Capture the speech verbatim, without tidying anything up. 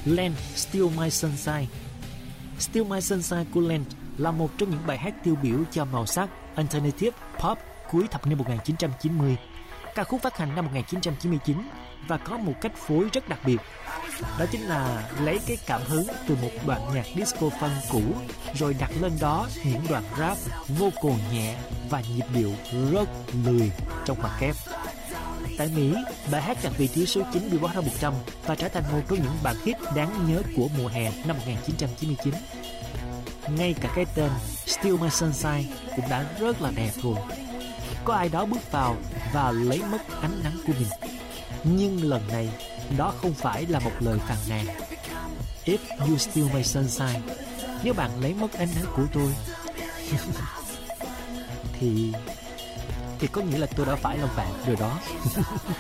Len, Steal My Sunshine. Steal My Sunshine của Len là một trong những bài hát tiêu biểu cho màu sắc alternative pop cuối thập niên một nghìn chín trăm chín mươi. Ca khúc phát hành năm một nghìn chín trăm chín mươi chín và có một cách phối rất đặc biệt. Đó chính là lấy cái cảm hứng từ một đoạn nhạc disco funk cũ rồi đặt lên đó những đoạn rap vô cùng nhẹ và nhịp điệu rất lười trong ngoặc kép. Tại Mỹ, bài hát đạt vị trí số chín Billboard Hot một trăm và trở thành một trong những bản hit đáng nhớ của mùa hè năm một nghìn chín trăm chín mươi chín. Ngay cả cái tên Steal My Sunshine cũng đã rất là đẹp rồi. Có ai đó bước vào và lấy mất ánh nắng của mình. Nhưng lần này, đó không phải là một lời phàn nàn. If you steal my sunshine, nếu bạn lấy mất ánh nắng của tôi thì thì có nghĩa là tôi đã phải lòng bạn rồi đó.